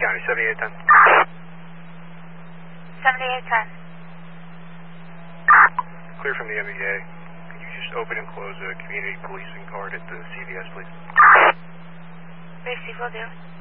County, 7810. 7810. Clear from the MEA. Could you just open and close a community policing card at the CVS, please? Receive will do.